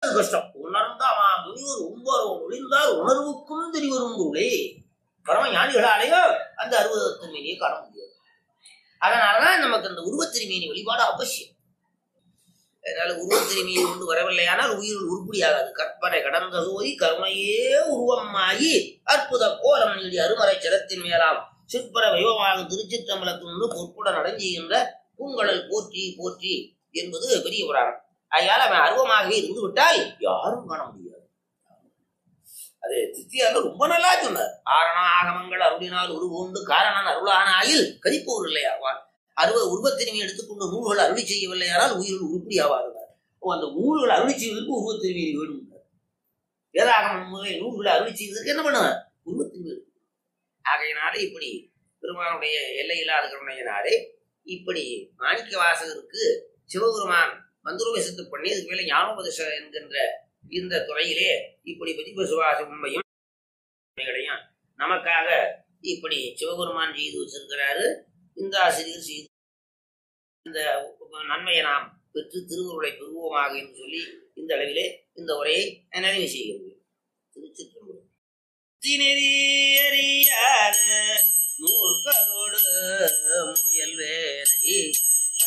கஷ்டம். உணர்ந்தாமா முனிவர் உம்பரும் ஒளிந்தார் உணர்வுக்கும் தெரிவரும் பொருளே. பரம ஞானிகளாலேயோ அந்த அருவத்தின்மையை காண முடியாது. அதனாலதான் நமக்கு அந்த உருவத்திருமேனி வழிபாடு அவசியம். அதனால உருவத்திருமையை கொண்டு வரவில்லையானால் உயிரில் உருப்படியாகாது. கற்பனை கடந்த சோதி கருணையே உருவமாகி அற்புத கோலம் நீடி அருமறை சிரத்தின் மேலாம் சிற்பர வைவமாக திருச்சிற்றம்பலத்திலிருந்து பொற்புட நடஞ்சுகின்ற பூங்கடல் போற்றி போற்றி என்பது பெரிய புராணம். அதனால அவன் அருவமாகவே இருந்து விட்டால் யாரும் காண முடியாது. அது தித்தியால ரொம்ப நல்லா சொன்னார். ஆரண ஆகமங்கள் அருளினால் உருவோண்டு காரணன் அருளான ஆயில் கதிப்போர் இல்லையாவான். உருவத்திருமையை எடுத்துக்கொண்டு நூல்கள் அருளி செய்யவில்லையானால் உயிரில் உருப்படி ஆவார்கள். அந்த நூல்கள் அருளி செய்வதற்கு உருவத்திருமையை வேணும். வேதாகமம் முதல் நூல்களை அருளி செய்வதற்கு என்ன பண்ணுவார்? உருவத்திருமை. ஆகையினாலே இப்படி பெருமானுடைய எல்லையில்லாத கருணையினாலே இப்படி மாணிக்க வாசகருக்கு சிவபெருமான் மந்திரோபதேசத்தை பண்ணி இதுக்கு மேல ஞானோபதேச என்கின்ற இந்த துறையிலே இப்படி பதிப்பு சுவாச உண்மையும் நமக்காக இப்படி சிவபெருமான் செய்து வச்சிருக்கிறாரு. இந்த ஆசிரியர் செய்து இந்த நன்மையை நாம் பெற்று திருவுருளை பெறுவோமாக என்று சொல்லி இந்த அளவிலே இந்த உரையை நிறைவு செய்கிறது. திருச்சிற்றம்பலம். மூர்க்கரோடு முயல் வேலை